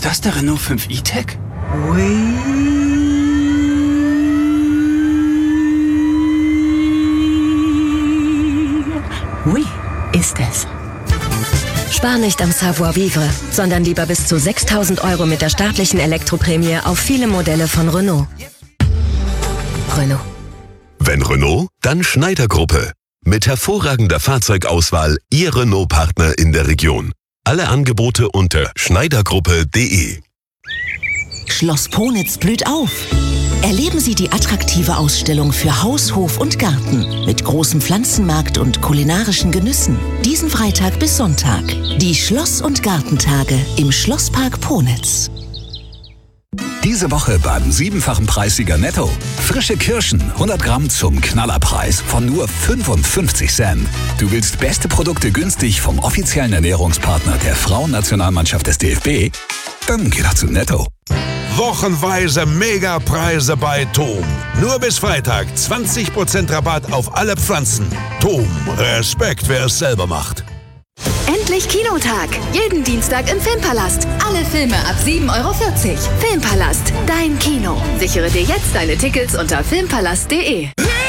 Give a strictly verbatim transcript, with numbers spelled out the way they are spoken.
das der Renault fünf E-Tech? Oui. Oui, ist es. Spar nicht am Savoir-vivre, sondern lieber bis zu sechstausend Euro mit der staatlichen Elektroprämie auf viele Modelle von Renault. Renault. Wenn Renault, dann Schneider Gruppe. Mit hervorragender Fahrzeugauswahl Ihr Renault-Partner in der Region. Alle Angebote unter schneidergruppe punkt de. Schloss Ponitz blüht auf. Erleben Sie die attraktive Ausstellung für Haus, Hof und Garten mit großem Pflanzenmarkt und kulinarischen Genüssen. Diesen Freitag bis Sonntag. Die Schloss- und Gartentage im Schlosspark Ponitz. Diese Woche beim siebenfachen Preissieger Netto. Frische Kirschen, hundert Gramm zum Knallerpreis von nur fünfundfünfzig Cent. Du willst beste Produkte günstig vom offiziellen Ernährungspartner der Frauennationalmannschaft des D F B? Dann geh doch zu Netto. Wochenweise Megapreise bei Thom. Nur bis Freitag zwanzig Prozent Rabatt auf alle Pflanzen. Thom, Respekt, wer es selber macht. Endlich Kinotag. Jeden Dienstag im Filmpalast. Alle Filme ab sieben Euro vierzig. Filmpalast, dein Kino. Sichere dir jetzt deine Tickets unter filmpalast punkt de.